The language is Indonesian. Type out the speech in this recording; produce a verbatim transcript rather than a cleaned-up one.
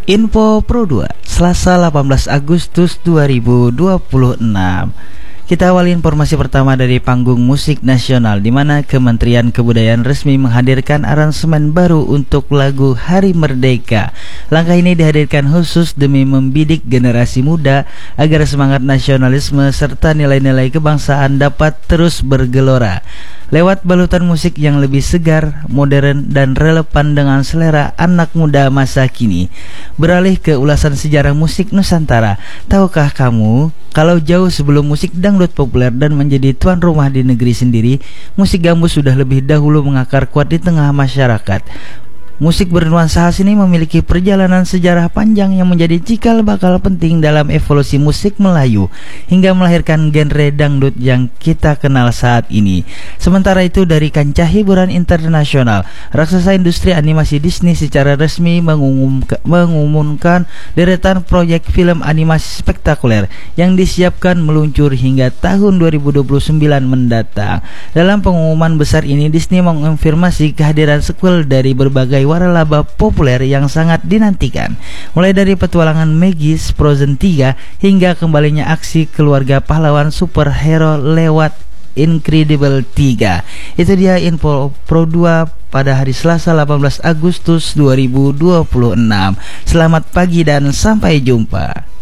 Info Pro dua, Selasa delapan belas Agustus dua ribu dua puluh enam. Kita awali informasi pertama dari panggung musik nasional, di mana Kementerian Kebudayaan resmi menghadirkan aransemen baru untuk lagu Hari Merdeka. Langkah ini dihadirkan khusus demi membidik generasi muda agar semangat nasionalisme serta nilai-nilai kebangsaan dapat terus bergelora lewat balutan musik yang lebih segar, modern, dan relevan dengan selera anak muda masa kini. Beralih ke ulasan sejarah musik Nusantara, tahukah kamu kalau jauh sebelum musik dangdut populer dan menjadi tuan rumah di negeri sendiri, musik gambus sudah lebih dahulu mengakar kuat di tengah masyarakat. Musik bernuansa khas ini memiliki perjalanan sejarah panjang yang menjadi cikal bakal penting dalam evolusi musik Melayu hingga melahirkan genre dangdut yang kita kenal saat ini. Sementara itu, dari kancah hiburan internasional, raksasa industri animasi Disney secara resmi mengumumka, mengumumkan deretan proyek film animasi spektakuler yang disiapkan meluncur hingga tahun dua ribu dua puluh sembilan mendatang. Dalam pengumuman besar ini, Disney mengonfirmasi kehadiran sequel dari berbagai waralaba populer yang sangat dinantikan, mulai dari petualangan Magis Frozen tiga hingga kembalinya aksi keluarga pahlawan superhero lewat Incredible tiga. Itu dia info Pro dua pada hari Selasa delapan belas Agustus dua ribu dua puluh enam. Selamat pagi dan sampai jumpa.